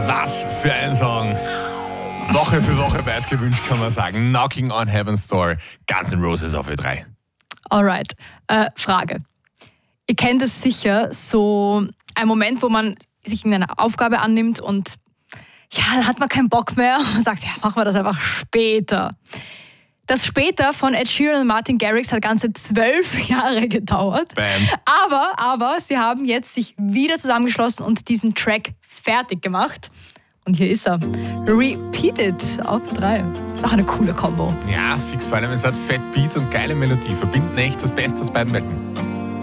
Was für ein Song. Woche für Woche weiß gewünscht, kann man sagen. Knocking on Heaven's Door, Guns N' Roses auf Ö3. Alright. Frage. Ihr kennt es sicher, so ein Moment, wo man sich in einer Aufgabe annimmt und ja, dann hat man keinen Bock mehr und sagt, ja, machen wir das einfach später. Das später von Ed Sheeran und Martin Garrix hat ganze 12 Jahre gedauert. Bam. Aber sie haben jetzt sich wieder zusammengeschlossen und diesen Track fertig gemacht. Und hier ist er. Repeat It auf 3. Auch eine coole Kombo. Ja, fix, vor allem es hat Fett Beat und geile Melodie. Verbinden echt das Beste aus beiden Welten.